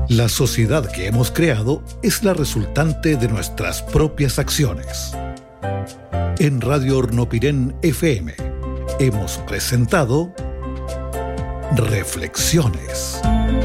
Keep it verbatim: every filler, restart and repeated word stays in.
La sociedad que hemos creado es la resultante de nuestras propias acciones. En Radio Hornopirén F M hemos presentado Reflexiones.